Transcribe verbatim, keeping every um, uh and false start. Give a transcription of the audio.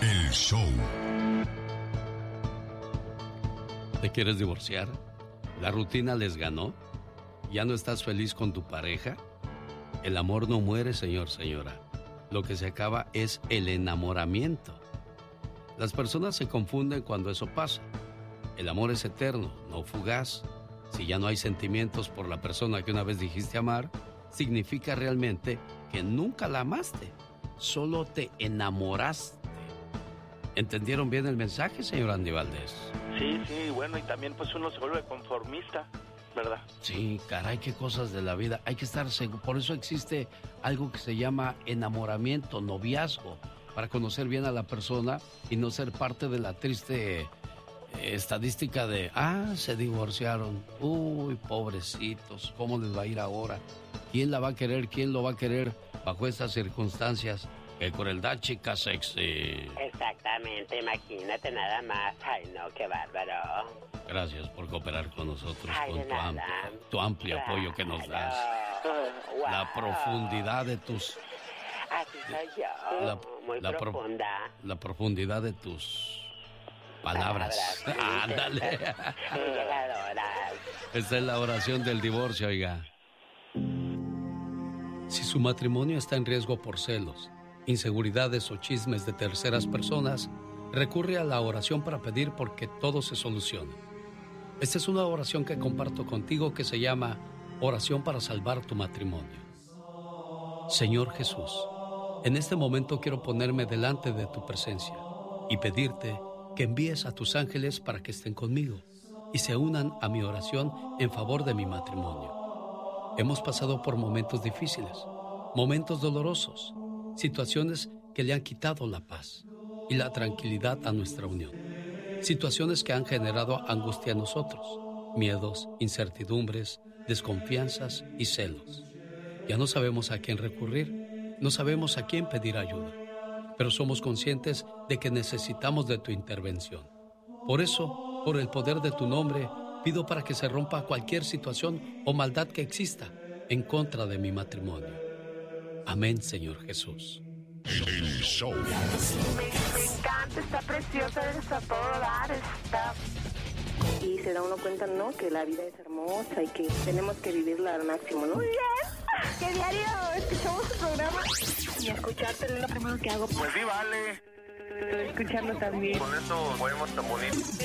El show. ¿Te quieres divorciar? ¿La rutina les ganó? ¿Ya no estás feliz con tu pareja? El amor no muere, señor, señora. Lo que se acaba es el enamoramiento. Las personas se confunden cuando eso pasa. El amor es eterno, no fugaz. Si ya no hay sentimientos por la persona que una vez dijiste amar, significa realmente que nunca la amaste. Solo te enamoraste. ¿Entendieron bien el mensaje, señor Andy Valdés? Sí, sí, bueno, y también pues uno se vuelve conformista, ¿verdad? Sí, caray, qué cosas de la vida. Hay que estar seguro. Por eso existe algo que se llama enamoramiento, noviazgo, para conocer bien a la persona y no ser parte de la triste eh, estadística de, ah, se divorciaron. Uy, pobrecitos, ¿cómo les va a ir ahora? ¿Quién la va a querer? ¿Quién lo va a querer bajo estas circunstancias? ¡Qué crueldad, chica sexy! Exactamente, imagínate nada más. Ay, no, qué bárbaro. Gracias por cooperar con nosotros, Ay, con de tu nada. amplio, tu amplio Claro. apoyo que nos das. Wow. La profundidad de tus... Así soy yo, La, muy la pro- profunda. la profundidad de tus palabras. Palabras, Ándale. muy llegadoras. Esta es la oración del divorcio, oiga. Si su matrimonio está en riesgo por celos, inseguridades o chismes de terceras personas, recurre a la oración para pedir porque todo se solucione. Esta es una oración que comparto contigo que se llama Oración para salvar tu matrimonio. Señor Jesús, en este momento quiero ponerme delante de tu presencia y pedirte que envíes a tus ángeles para que estén conmigo y se unan a mi oración en favor de mi matrimonio. Hemos pasado por momentos difíciles, momentos dolorosos, situaciones que le han quitado la paz y la tranquilidad a nuestra unión. Situaciones que han generado angustia en nosotros, miedos, incertidumbres, desconfianzas y celos. Ya no sabemos a quién recurrir, no sabemos a quién pedir ayuda, pero somos conscientes de que necesitamos de tu intervención. Por eso, por el poder de tu nombre, pido para que se rompa cualquier situación o maldad que exista en contra de mi matrimonio. Amén, Señor Jesús. El show. Me, me encanta, está preciosa, está todo dar, está... Y se da uno cuenta, ¿no? Que la vida es hermosa y que tenemos que vivirla al máximo, ¿no? Muy bien, que diario escuchamos el programa y escucharte es lo primero que hago. Pues sí, vale. Escuchando también. Con eso podemos tan bonito.